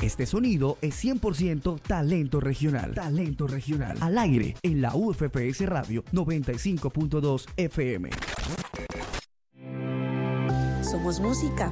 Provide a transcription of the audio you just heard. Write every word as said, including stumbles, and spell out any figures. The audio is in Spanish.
Este sonido es cien por ciento talento regional. Talento regional. Al aire en la U F P S Radio noventa y cinco punto dos F M. Somos música.